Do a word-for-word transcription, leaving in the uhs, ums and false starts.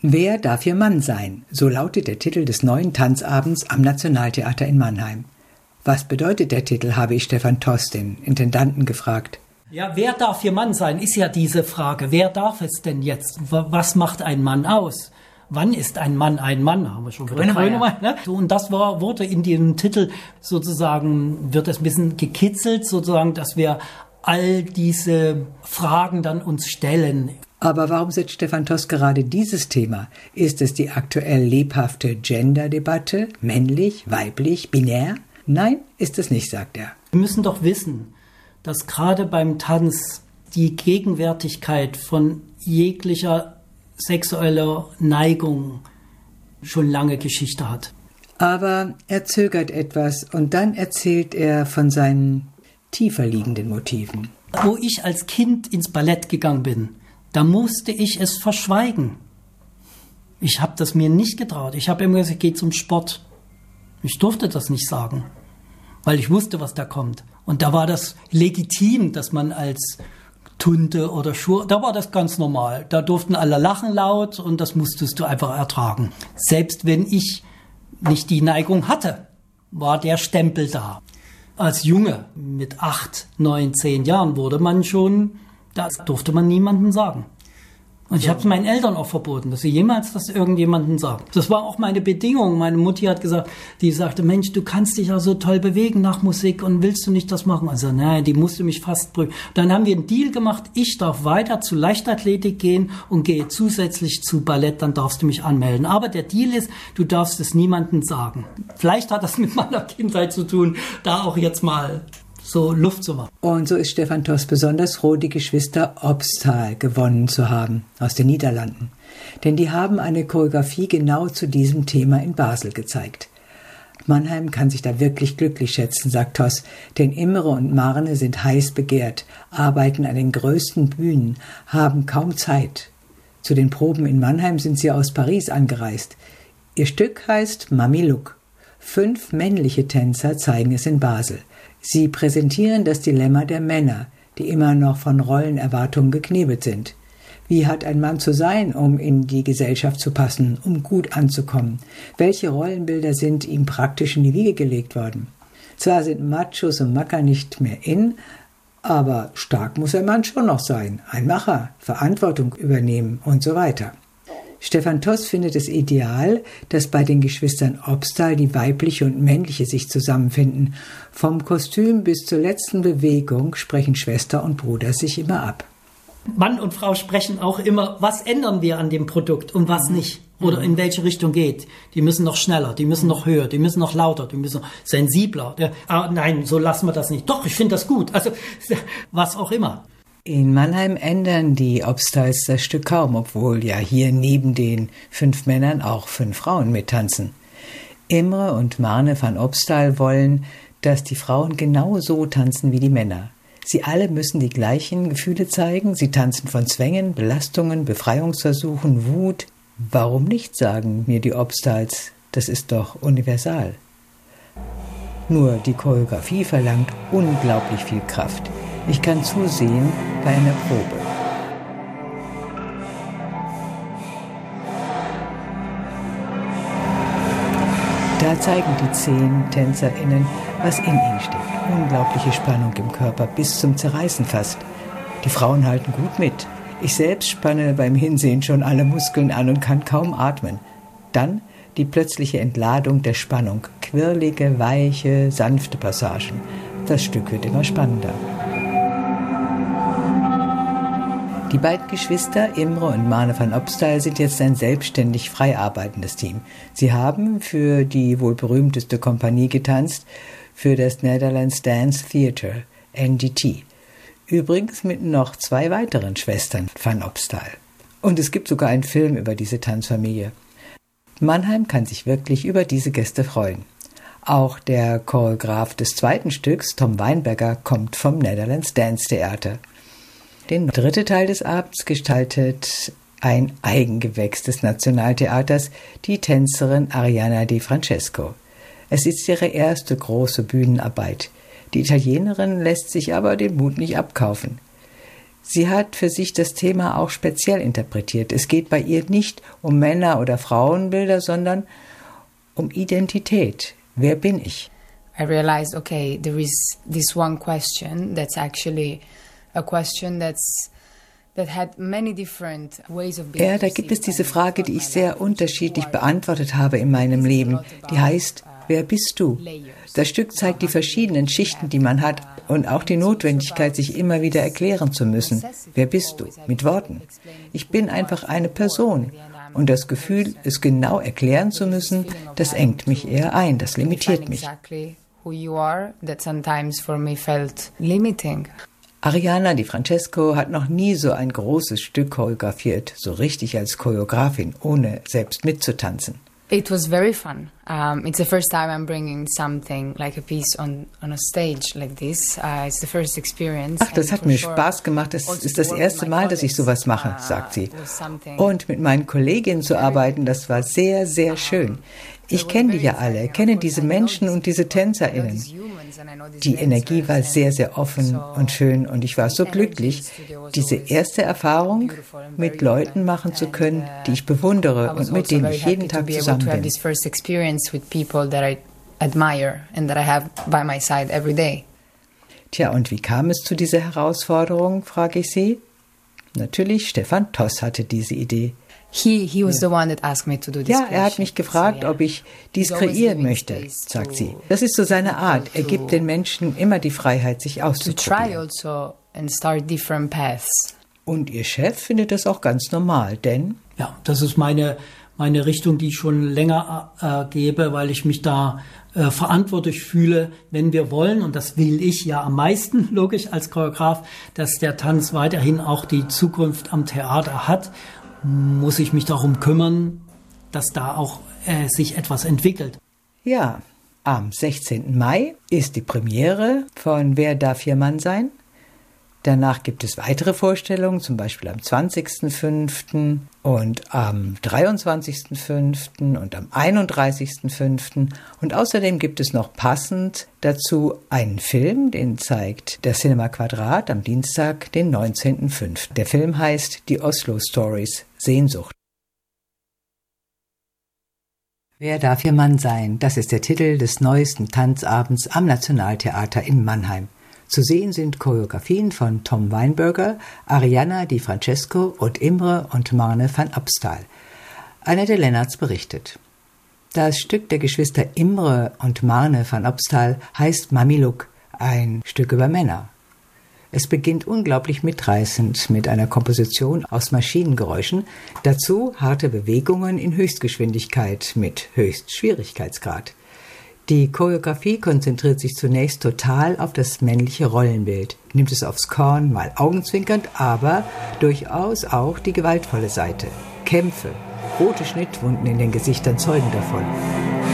Wer darf ihr Mann sein? So lautet der Titel des neuen Tanzabends am Nationaltheater in Mannheim. Was bedeutet der Titel, habe ich Stefan Toss, den Intendanten, gefragt. Ja, wer darf ihr Mann sein, ist ja diese Frage. Wer darf es denn jetzt? Was macht ein Mann aus? Wann ist ein Mann ein Mann? Haben wir schon wieder Grönemeyer, ne? So, und das war, wurde in diesem Titel sozusagen, wird es ein bisschen gekitzelt, sozusagen, dass wir all diese Fragen dann uns stellen. Aber warum setzt Stefan Toss gerade dieses Thema? Ist es die aktuell lebhafte Gender-Debatte? Männlich, weiblich, binär? Nein, ist es nicht, sagt er. Wir müssen doch wissen, dass gerade beim Tanz die Gegenwärtigkeit von jeglicher sexueller Neigung schon lange Geschichte hat. Aber er zögert etwas und dann erzählt er von seinen tiefer liegenden Motiven. Wo ich als Kind ins Ballett gegangen bin, da musste ich es verschweigen. Ich habe das mir nicht getraut. Ich habe immer gesagt, ich gehe zum Sport. Ich durfte das nicht sagen, weil ich wusste, was da kommt. Und da war das legitim, dass man als Tunte oder Schur, da war das ganz normal. Da durften alle lachen laut und das musstest du einfach ertragen. Selbst wenn ich nicht die Neigung hatte, war der Stempel da. Als Junge mit acht, neun, zehn Jahren wurde man schon, das durfte man niemandem sagen. Und ich habe es meinen Eltern auch verboten, dass sie jemals das irgendjemandem sagen. Das war auch meine Bedingung. Meine Mutti hat gesagt, die sagte, Mensch, du kannst dich ja so toll bewegen nach Musik und willst du nicht das machen? Also nein, die musste mich fast prüfen. Dann haben wir einen Deal gemacht, ich darf weiter zu Leichtathletik gehen und gehe zusätzlich zu Ballett, dann darfst du mich anmelden. Aber der Deal ist, du darfst es niemandem sagen. Vielleicht hat das mit meiner Kindheit zu tun, da auch jetzt mal so Luft zu machen. Und so ist Stefan Toss besonders froh, die Geschwister Obstal gewonnen zu haben aus den Niederlanden. Denn die haben eine Choreografie genau zu diesem Thema in Basel gezeigt. Mannheim kann sich da wirklich glücklich schätzen, sagt Toss, denn Imre und Marne sind heiß begehrt, arbeiten an den größten Bühnen, haben kaum Zeit. Zu den Proben in Mannheim sind sie aus Paris angereist. Ihr Stück heißt Mami Look. Fünf männliche Tänzer zeigen es in Basel. Sie präsentieren das Dilemma der Männer, die immer noch von Rollenerwartungen geknebelt sind. Wie hat ein Mann zu sein, um in die Gesellschaft zu passen, um gut anzukommen? Welche Rollenbilder sind ihm praktisch in die Wiege gelegt worden? Zwar sind Machos und Macker nicht mehr in, aber stark muss ein Mann schon noch sein, ein Macher, Verantwortung übernehmen und so weiter. Stefan Toss findet es ideal, dass bei den Geschwistern Obstal die weibliche und männliche sich zusammenfinden. Vom Kostüm bis zur letzten Bewegung sprechen Schwester und Bruder sich immer ab. Mann und Frau sprechen auch immer, was ändern wir an dem Produkt und was nicht. Oder in welche Richtung geht. Die müssen noch schneller, die müssen noch höher, die müssen noch lauter, die müssen noch sensibler. Ah, nein, so lassen wir das nicht. Doch, ich finde das gut. Also, was auch immer. In Mannheim ändern die Obstals das Stück kaum, obwohl ja hier neben den fünf Männern auch fünf Frauen mittanzen. Imre und Marne van Obstal wollen, dass die Frauen genau so tanzen wie die Männer. Sie alle müssen die gleichen Gefühle zeigen. Sie tanzen von Zwängen, Belastungen, Befreiungsversuchen, Wut. Warum nicht, sagen mir die Obstals, das ist doch universal. Nur die Choreografie verlangt unglaublich viel Kraft. Ich kann zusehen bei einer Probe. Da zeigen die zehn TänzerInnen, was in ihnen steckt. Unglaubliche Spannung im Körper, bis zum Zerreißen fast. Die Frauen halten gut mit. Ich selbst spanne beim Hinsehen schon alle Muskeln an und kann kaum atmen. Dann die plötzliche Entladung der Spannung. Quirlige, weiche, sanfte Passagen. Das Stück wird immer spannender. Die beiden Geschwister, Imre und Marne van Obstal, sind jetzt ein selbstständig frei arbeitendes Team. Sie haben für die wohl berühmteste Kompanie getanzt, für das Netherlands Dance Theatre, N D T. Übrigens mit noch zwei weiteren Schwestern van Obstal. Und es gibt sogar einen Film über diese Tanzfamilie. Mannheim kann sich wirklich über diese Gäste freuen. Auch der Choreograf des zweiten Stücks, Tom Weinberger, kommt vom Netherlands Dance Theater. Den dritten Teil des Abends gestaltet ein Eigengewächs des Nationaltheaters, die Tänzerin Arianna Di Francesco. Es ist ihre erste große Bühnenarbeit. Die Italienerin lässt sich aber den Mut nicht abkaufen. Sie hat für sich das Thema auch speziell interpretiert. Es geht bei ihr nicht um Männer- oder Frauenbilder, sondern um Identität. Wer bin ich? I realized, okay, there is this one question that's actually a question that's that had many different ways of being. Ja, da gibt es diese Frage, die ich sehr unterschiedlich beantwortet habe in meinem Leben. Die heißt, wer bist du? Das Stück zeigt die verschiedenen Schichten, die man hat und auch die Notwendigkeit, sich immer wieder erklären zu müssen. Wer bist du? Mit Worten. Ich bin einfach eine Person. Und das Gefühl, es genau erklären zu müssen, das engt mich eher ein, das limitiert mich. Arianna Di Francesco hat noch nie so ein großes Stück choreografiert, so richtig als Choreografin, ohne selbst mitzutanzen. It was very fun. Um, it's the first time I'm bringing something like a piece on, on a stage like this. Uh, it's the first experience. Ach, das hat mir Spaß gemacht. Das ist das erste Mal, dass ich sowas mache, sagt sie. Und mit meinen Kolleginnen zu arbeiten, das war sehr, sehr schön. Ich kenne die ja alle, kenne diese Menschen und diese TänzerInnen. Die Energie war sehr, sehr offen und schön und ich war so glücklich, diese erste Erfahrung mit Leuten machen zu können, die ich bewundere und mit denen ich jeden Tag zusammen bin. Tja, und wie kam es zu dieser Herausforderung, frage ich sie. Natürlich, Stefan Toss hatte diese Idee. He, he was the one that asked me to do this. Ja, er hat mich gefragt, ob ich dies kreieren möchte, sagt sie. Das ist so seine Art. Er gibt den Menschen immer die Freiheit, sich auszuprobieren. Und ihr Chef findet das auch ganz normal, denn... Ja, das ist meine, meine Richtung, die ich schon länger äh, gebe, weil ich mich da äh, verantwortlich fühle, wenn wir wollen, und das will ich ja am meisten, logisch, als Choreograf, dass der Tanz weiterhin auch die Zukunft am Theater hat, muss ich mich darum kümmern, dass da auch äh, sich etwas entwickelt. Ja, am sechzehnten Mai ist die Premiere von Wer darf Ihr Mann sein? Danach gibt es weitere Vorstellungen, zum Beispiel am zwanzigsten fünften und am dreiundzwanzigsten fünften und am einunddreißigsten fünften Und außerdem gibt es noch passend dazu einen Film, den zeigt der Cinema Quadrat am Dienstag, den neunzehnten fünften Der Film heißt Die Oslo Stories, Sehnsucht. Wer darf Ihr Mann sein? Das ist der Titel des neuesten Tanzabends am Nationaltheater in Mannheim. Zu sehen sind Choreografien von Tom Weinberger, Arianna Di Francesco und Imre und Marne van Abstal. Annette Lennartz berichtet. Das Stück der Geschwister Imre und Marne van Abstal heißt Mamiluk, ein Stück über Männer. Es beginnt unglaublich mitreißend mit einer Komposition aus Maschinengeräuschen, dazu harte Bewegungen in Höchstgeschwindigkeit mit Höchstschwierigkeitsgrad. Die Choreografie konzentriert sich zunächst total auf das männliche Rollenbild, nimmt es aufs Korn, mal augenzwinkernd, aber durchaus auch die gewaltvolle Seite. Kämpfe, rote Schnittwunden in den Gesichtern zeugen davon.